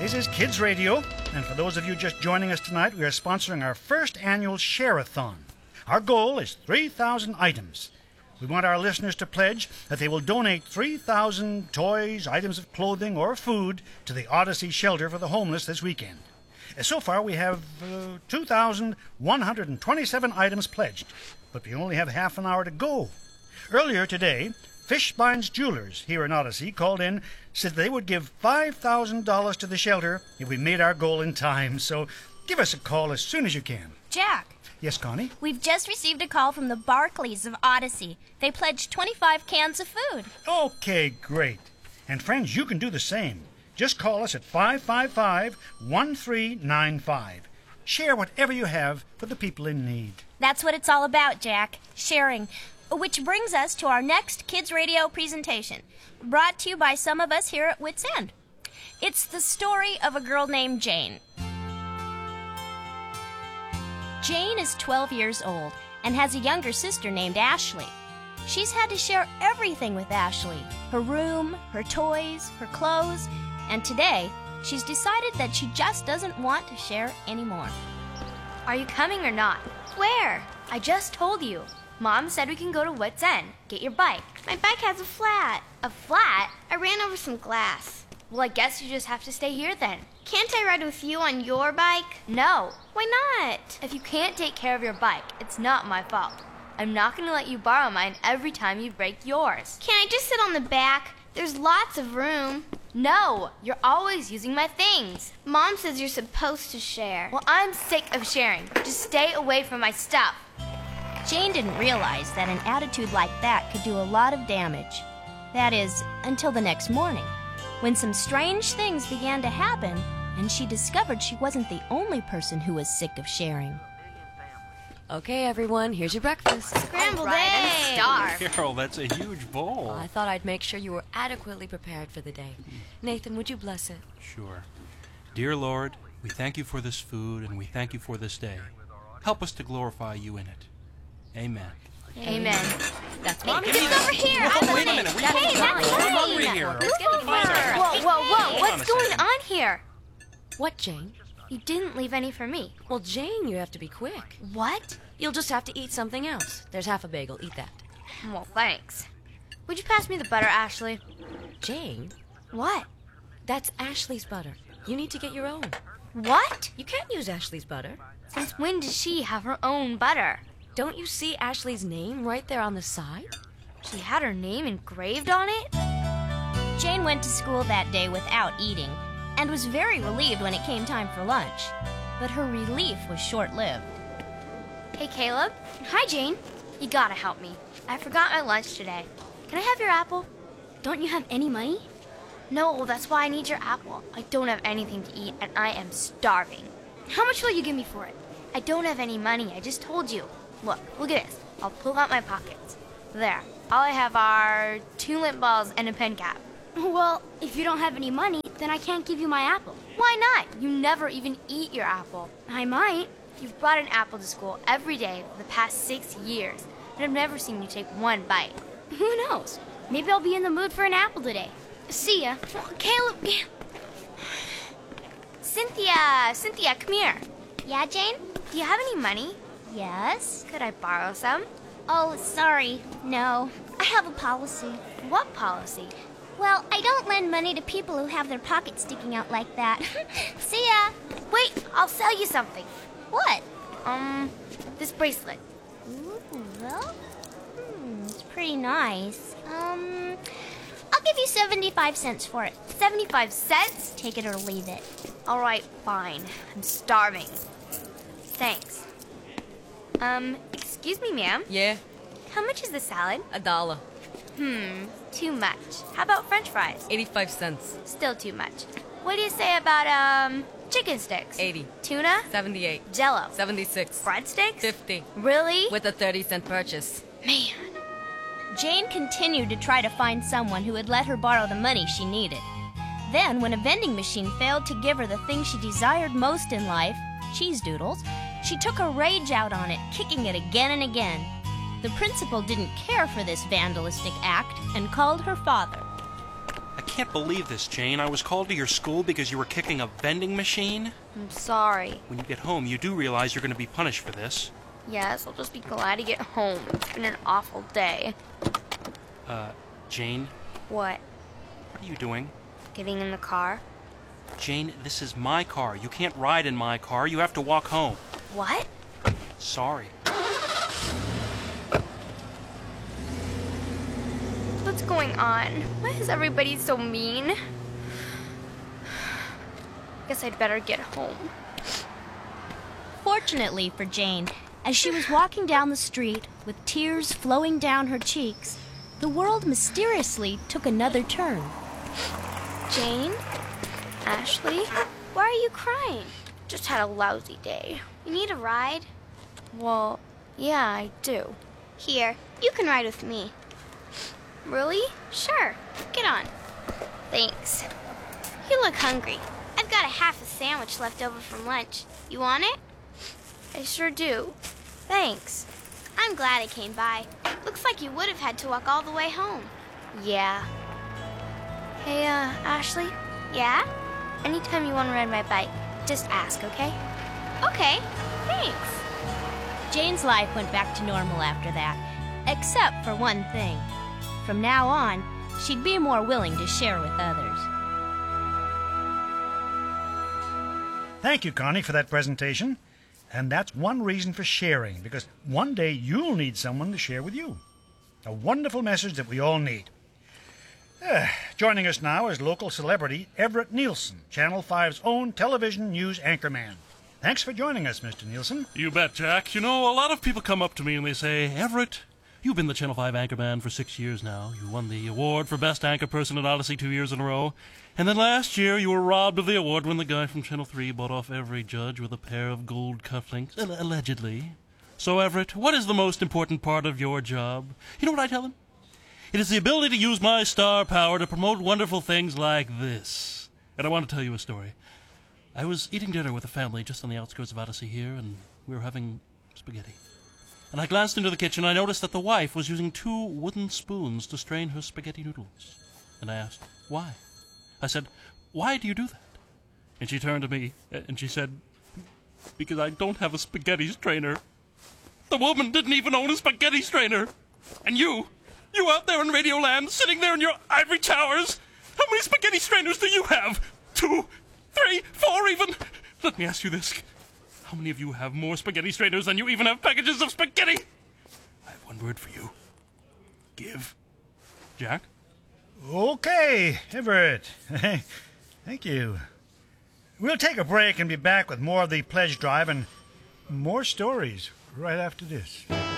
This is Kids Radio, and for those of you just joining us tonight, we are sponsoring our first annual Share-a-thon. Our goal is 3,000 items. We want our listeners to pledge that they will donate 3,000 toys, items of clothing, or food to the Odyssey Shelter for the Homeless this weekend. So far, we have 2,127 items pledged, but we only have half an hour to go. Earlier today, Fishbines Jewelers here in Odyssey called in, said they would give $5,000 to the shelter if we made our goal in time. So give us a call as soon as you can. Jack. Yes, Connie? We've just received a call from the Barclays of Odyssey. They pledged 25 cans of food. Okay, great. And friends, you can do the same. Just call us at 555-1395. Share whatever you have for the people in need. That's what it's all about, Jack. Sharing. Which brings us to our next Kids Radio presentation, brought to you by some of us here at Wits End. It's the story of a girl named Jane. Jane is 12 years old and has a younger sister named Ashley. She's had to share everything with Ashley, her room, her toys, her clothes, and today she's decided that she just doesn't want to share anymore. Are you coming or not? Where? I just told you. Mom said we can go to Wits End. Get your bike. My bike has a flat. A flat? I ran over some glass. Well, I guess you just have to stay here then. Can't I ride with you on your bike? No. Why not? If you can't take care of your bike, it's not my fault. I'm not going to let you borrow mine every time you break yours. Can I just sit on the back? There's lots of room. No, you're always using my things. Mom says you're supposed to share. Well, I'm sick of sharing. Just stay away from my stuff. Jane didn't realize that an attitude like that could do a lot of damage. That is, until the next morning, when some strange things began to happen, and she discovered she wasn't the only person who was sick of sharing. Okay, everyone, here's your breakfast. Scrambled I'm eggs. starved. Carol, that's a huge bowl. Well, I thought I'd make sure you were adequately prepared for the day. Nathan, would you bless it? Sure. Dear Lord, we thank you for this food and we thank you for this day. Help us to glorify you in it. Amen. Amen. That's Mommy, Mommy. it's over here. Oh, wait a minute. Hey, that's I'm mine. hungry here. Let's get it fine. Whoa, what's going on here? What, Jane? You didn't leave any for me. Well, Jane, you have to be quick. What? You'll just have to eat something else. There's half a bagel. Eat that. Well, thanks. Would you pass me the butter, Ashley? Jane, What? that's Ashley's butter. You need to get your own. What? You can't use Ashley's butter. Since when does she have her own butter? Don't you see Ashley's name right there on the side? She had her name engraved on it? Jane went to school that day without eating, and was very relieved when it came time for lunch. But her relief was short-lived. Hey, Caleb. Hi, Jane. You gotta help me. I forgot my lunch today. Can I have your apple? Don't you have any money? No, that's why I need your apple. I don't have anything to eat, and I am starving. How much will you give me for it? I don't have any money. I just told you. Look at this. I'll pull out my pockets. There. All I have are 2 lint balls and a pen cap. Well, if you don't have any money, then I can't give you my apple. Why not? You never even eat your apple. I might. You've brought an apple to school every day for the past 6 years, and I've never seen you take one bite. Who knows? Maybe I'll be in the mood for an apple today. See ya. Caleb. Cynthia, come here. Yeah, Jane? Do you have any money? Yes? Could I borrow some? Oh, sorry. No. I have a policy. What policy? Well, I don't lend money to people who have their pockets sticking out like that. See ya. Wait, I'll sell you something. What? This bracelet. Ooh, well, it's pretty nice. I'll give you 75 cents for it. 75 cents? Take it or leave it. All right, fine. I'm starving. Thanks. Excuse me, ma'am. Yeah, How much is the salad? $1. Too much. How about French fries? 85 cents. Still too much. What do you say about, chicken sticks? 80. Tuna? 78. Jello? 76. Breadsticks? 50. Really? With a 30-cent purchase. Man. Jane continued to try to find someone who would let her borrow the money she needed. Then, when a vending machine failed to give her the thing she desired most in life, cheese doodles, she took a rage out on it, kicking it again and again. The principal didn't care for this vandalistic act and called her father. can't believe this, Jane. I was called to your school because you were kicking a vending machine. I'm sorry. When you get home, you do realize you're going to be punished for this. Yes, I'll just be glad to get home. It's been an awful day. Jane, What? what are you doing? Getting in the car? Jane, this is my car. You can't ride in my car. You have to walk home. What? Sorry. What's going on? Why is everybody so mean? Guess I'd better get home. Fortunately for Jane, as she was walking down the street with tears flowing down her cheeks, the world mysteriously took another turn. Jane? Ashley? Why are you crying? Just had a lousy day. You need a ride? Well, yeah, I do. Here, you can ride with me. Really? Sure, get on. Thanks. You look hungry. I've got a half a sandwich left over from lunch. You want it? I sure do. Thanks. I'm glad I came by. Looks like you would have had to walk all the way home. Yeah. Hey, Ashley? Yeah? Anytime you want to ride my bike, just ask, okay? Okay, thanks. Jane's life went back to normal after that, except for one thing. From now on, she'd be more willing to share with others. Thank you, Connie, for that presentation. And that's one reason for sharing, because one day you'll need someone to share with you. A wonderful message that we all need. Joining us now is local celebrity Everett Nielsen, Channel 5's own television news anchorman. Thanks for joining us, Mr. Nielsen. You bet, Jack. You know, a lot of people come up to me and they say, Everett, you've been the Channel 5 anchorman for 6 years now. You won the award for Best Anchor Person at Odyssey 2 years in a row. And then last year you were robbed of the award when the guy from Channel 3 bought off every judge with a pair of gold cufflinks, allegedly. So, Everett, what is the most important part of your job? You know what I tell him? It is the ability to use my star power to promote wonderful things like this. And I want to tell you a story. I was eating dinner with a family just on the outskirts of Odyssey here, and we were having spaghetti. And I glanced into the kitchen and I noticed that the wife was using 2 wooden spoons to strain her spaghetti noodles. And I asked, why? I said, why do you do that? And she turned to me and she said, because I don't have a spaghetti strainer. The woman didn't even own a spaghetti strainer. And you out there in Radioland, sitting there in your ivory towers, how many spaghetti strainers do you have? 2, 3, 4 even? Let me ask you this. How many of you have more spaghetti strainers than you even have packages of spaghetti? I have one word for you. Give. Jack? Okay, Everett. Thank you. We'll take a break and be back with more of the pledge drive and more stories right after this.